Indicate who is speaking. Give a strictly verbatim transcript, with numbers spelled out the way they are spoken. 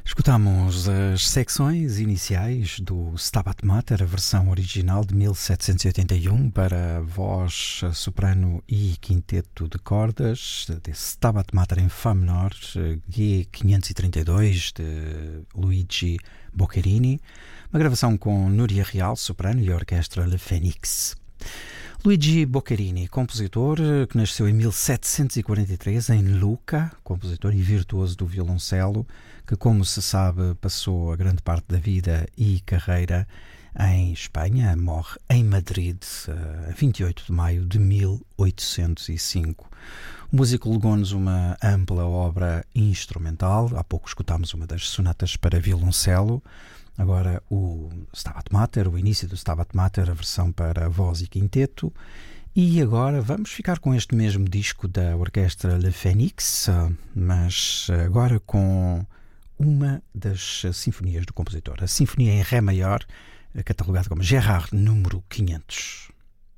Speaker 1: Escutamos as secções iniciais do Stabat Mater, a versão original de mil setecentos e oitenta e um para voz, soprano e quinteto de cordas, de Stabat Mater em Fá menor, G quinhentos e trinta e dois, de Luigi Boccherini, uma gravação com Núria Real, soprano, e a orquestra Le Phénix. Luigi Boccherini, compositor que nasceu em mil setecentos e quarenta e três em Lucca, compositor e virtuoso do violoncelo, que, como se sabe, passou a grande parte da vida e carreira em Espanha, morre em Madrid a vinte e oito de maio de mil oitocentos e cinco. O músico legou-nos uma ampla obra instrumental. Há pouco escutámos uma das sonatas para violoncelo. Agora o Stabat Mater, o início do Stabat Mater, a versão para voz e quinteto. E agora vamos ficar com este mesmo disco da orquestra Le Phénix, mas agora com uma das sinfonias do compositor, a Sinfonia em Ré maior, catalogada como Gerard número quinhentos.